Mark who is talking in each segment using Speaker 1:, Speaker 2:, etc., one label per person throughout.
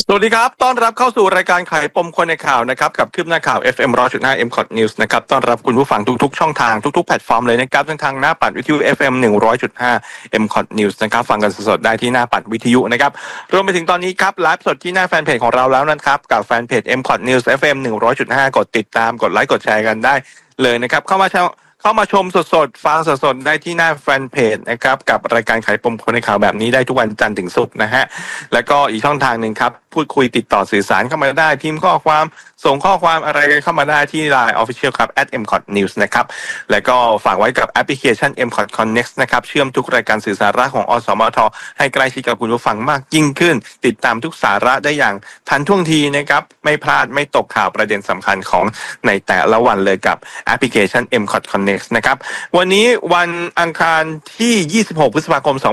Speaker 1: สวัสดีครับต้อนรับเข้าสู่รายการไขปมคนในข่าวนะครับกับคืบหน้าข่าว FM 100.5 MCOT News นะครับต้อนรับคุณผู้ฟังทุกๆช่องทางทุกๆแพลตฟอร์มเลยนะครับทั้งทางหน้าปัดวิทยุ FM 100.5 MCOT News นะครับฟังกันสดๆได้ที่หน้าปัดวิทยุนะครับรวมไปถึงตอนนี้ครับไลฟ์สดที่หน้าแฟนเพจของเราแล้วนะครับกับแฟนเพจ MCOT News FM 100.5 กดติดตามกดไลค์กดแชร์กันได้เลยนะครับเข้ามาชมสดๆฟังสดๆได้ที่หน้าแฟนเพจนะครับกับรายการไขปมคนในข่าวแบบนี้ได้ทุกวันจันทร์ถึงศุกร์นะฮะแล้วก็อีกช่องทางหนึ่งครับพูดคุยติดต่อสื่อสารเข้ามาได้พิมพ์ข้อความส่งข้อความอะไรกันเข้ามาได้ที่ Line Official ครับ @mcotnews นะครับแล้วก็ฝากไว้กับแอปพลิเคชัน MCOT Connect นะครับเชื่อมทุกรายการสื่อสารของอสมทให้ใกล้ชิดกับคุณผู้ฟังมากยิ่งขึ้นติดตามทุกสาระได้อย่างทันท่วงทีนะครับไม่พลาดไม่ตกข่าวประเด็นสำคัญของในแต่ละวันเลยกับแอปพลิเคชัน MCOT Connect นะครับวันนี้วันอังคารที่26พฤษภาคม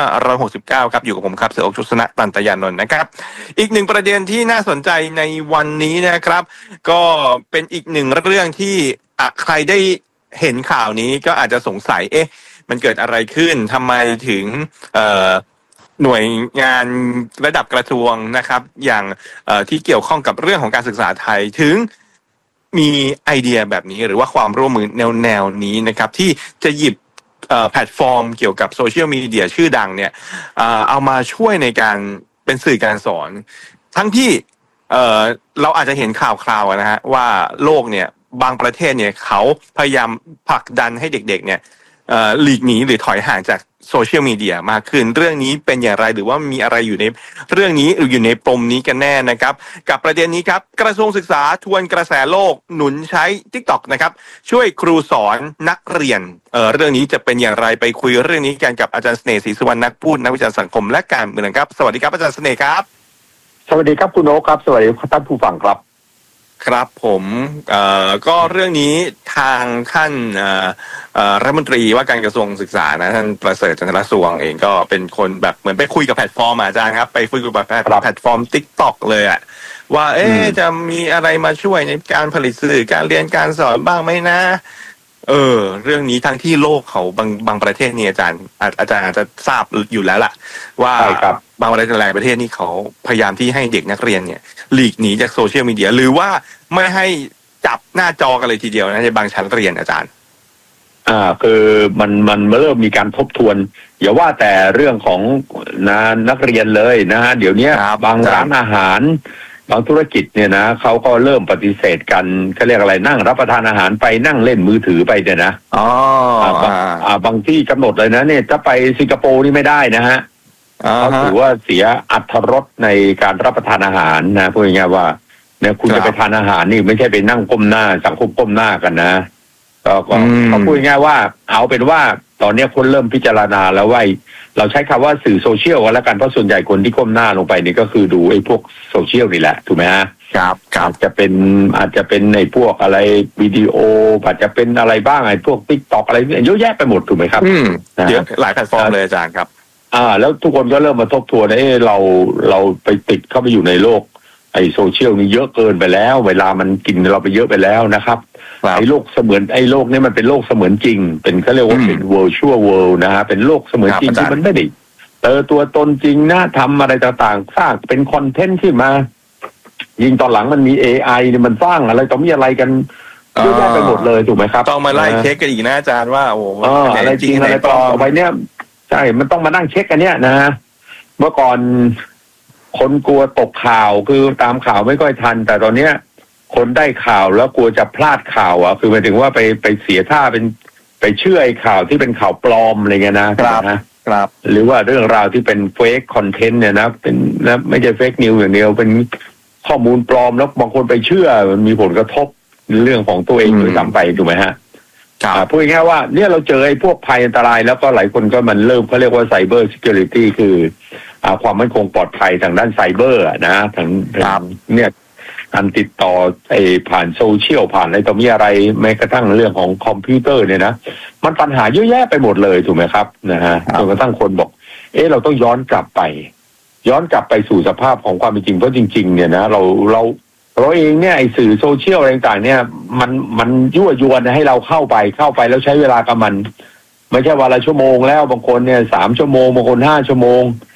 Speaker 1: 2569ครับอยู่กับผมครับเสืออกชุสนะตันตยานนท์นะครับอีกหนึ่งประเด็นที่น่าสนใจในวันนี้นะครับก็เป็นอีกหนึ่งเรื่องที่ใครได้เห็นข่าวนี้ก็อาจจะสงสัยมันเกิดอะไรขึ้นทำไมถึงหน่วยงานระดับกระทรวงนะครับอย่างที่เกี่ยวข้องกับเรื่องของการศึกษาไทยถึงมีไอเดียแบบนี้หรือว่าความร่วมมือแนวนี้นะครับที่จะหยิบแพลตฟอร์มเกี่ยวกับโซเชียลมีเดียชื่อดังเนี่ยเอามาช่วยในการเป็นสื่อการสอนทั้งที่เราอาจจะเห็นข่าวนะฮะว่าโลกเนี่ยบางประเทศเนี่ยเขาพยายามผลักดันให้เด็กๆเนี่ยหลีกหนีหรือถอยห่างจากโซเชียลมีเดียมากขึ้นเรื่องนี้เป็นอย่างไรหรือว่ามีอะไรอยู่ในเรื่องนี้หรืออยู่ในปมนี้กันแน่นะครับกับประเด็นนี้ครับกระทรวงศึกษาทวนกระแสโลกหนุนใช้ TikTok นะครับช่วยครูสอนนักเรียนเรื่องนี้จะเป็นอย่างไรไปคุยเรื่องนี้กันกับอาจารย์เสน่ห์ศรีสุวรรณนักพูดนักวิจารณ์สังคมและการเมืองครับสวัสดีครับอาจารย์เสน่ห์ครับ
Speaker 2: สวัสดีครับคุณโอ๊คครับสวัสดีท่านผู้ฟังครับ
Speaker 1: ครับผมก็เรื่องนี้ทางท่านรัฐมนตรีว่าการกระทรวงศึกษานะท่านประเสริฐจันทรสวงเองก็เป็นคนแบบเหมือนไปคุยกับแพลตฟอร์มอาจารย์ครับไปคุยกับแพลตฟอร์ม TikTok เลยอะว่าจะมีอะไรมาช่วยในการผลิตสื่อการเรียนการสอนบ้างไหมนะเรื่องนี้ทั้งที่โลกเขาบางประเทศนี่อาจารย์อาจจะทราบอยู่แล้วล่ะว่าบางประเทศหลายประเทศนี่เขาพยายามที่ให้เด็กนักเรียนเนี่ยหลีกหนีจากโซเชียลมีเดียหรือว่าไม่ให้จับหน้าจอกันเลยทีเดียวนะในบางชั้นเรียนอาจารย์
Speaker 2: คือมันเริ่มมีการทบทวนอย่าว่าแต่เรื่องของนักเรียนเลยนะฮะเดี๋ยวนี้บางร้านอาหารบางธุรกิจเนี่ยนะเขาก็เริ่มปฏิเสธกันเขาเรียกอะไรนั่งรับประทานอาหารไปนั่งเล่นมือถือไปเนี่ยนะบางที่กำหนดเลยนะเนี่ยจะไปสิงคโปร์นี่ไม่ได้นะฮะเขาถือว่าเสียอรรถรสในการรับประทานอาหารนะพูดง่ายๆว่าเนี่ยคุณจะไปทานอาหารนี่ไม่ใช่ไปนั่งก้มหน้าสังคมก้มหน้ากันนะก็เขาพูดง่ายๆว่าเอาเป็นว่าตอนนี้คนเริ่มพิจารณาแล้วว่าเราใช้คำว่าสื่อโซเชียลกันแล้วกันเพราะส่วนใหญ่คนที่ก้มหน้าลงไปนี่ก็คือดูไอ้พวกโซเชียลนี่แหละถูกไหมฮะ
Speaker 1: ครับ
Speaker 2: อาจจะเป็นในพวกอะไรวิดีโออาจจะเป็นอะไรบ้างไอ้พวก TikTok อะไรเยอะแยะไปหมดถูกไหมครับ
Speaker 1: เยอะหลายแพลตฟอร์มเลยอาจารย์ครับ
Speaker 2: แล้วทุกคนก็เริ่มมาทบทวนเราไปติดเข้าไปอยู่ในโลกไอ้โซเชียลนี่เยอะเกินไปแล้วเวลามันกินเราไปเยอะไปแล้วนะครับไอ้โลกเสมือนไอ้โลกนี้มันเป็นโลกเสมือนจริงเป็นเขาเรียกว่าเป็น virtual world นะฮะเป็นโลกเสมือนจริงที่มันไม่ได้ตัวตนจริงนะทำอะไรต่างๆสร้างเป็นคอนเทนต์ขึ้นมายิ่งตอนหลังมันมี AI เนี่ยมันสร้างอะไรต่อมีอะไรกันเยอะแยะไปหมดเลยถูกไหมครับ
Speaker 1: ต้องมาไล่เช็คกันอีกนะอาจารย์ว่าโอ้
Speaker 2: อะไรจริงอะไรปลอมไปเนี่ยใช่มันต้องมานั่งเช็คกันเนี่ยนะเมื่อก่อนคนกลัวตกข่าวคือตามข่าวไม่ค่อยทันแต่ตอนเนี้ยคนได้ข่าวแล้วกลัวจะพลาดข่าวคือหมายถึงว่าไปเสียท่าเป็นไปเชื่อไอ้ข่าวที่เป็นข่าวปลอมอะไรเงี้ย
Speaker 1: นะครับ
Speaker 2: หรือว่าเรื่องราวที่เป็นเฟกคอนเทนต์เนี่ยนะเป็นนะไม่ใช่เฟกนิวอย่างเดียวเป็นข้อมูลปลอมแล้วบางคนไปเชื่อมันมีผลกระทบเรื่องของตัวเองโดยซ้ำไปถูกไหมฮะพูดง่ายๆว่าเนี่ยเราเจอไอ้พวกภัยอันตรายแล้วก็หลายคนก็มันเริ่มเขาเรียกว่าไซเบอร์ซิเคียวริตี้คือความมั่นคงปลอดภัยทางด้านไซเบอร์นะทางเนี่ยการติดต่อผ่านโซเชียลผ่านอะไรต่อมีอะไรแม้กระทั่งเรื่องของคอมพิวเตอร์เนี่ยนะมันปัญหาเยอะแยะไปหมดเลยถูกไหมครับนะฮะจนกระทั่งคนบอกเราต้องย้อนกลับไปสู่สภาพของความเป็นจริงเพราะจริงๆเนี่ยนะเราเองเนี่ยไอ้สื่อโซเชียลอะไรต่างๆเนี่ยมันยั่วยวนให้เราเข้าไปแล้วใช้เวลากับมันไม่ใช่วันละชั่วโมงแล้วบางคนเนี่ย3 ชั่วโมงบางคน5 ชั่วโมง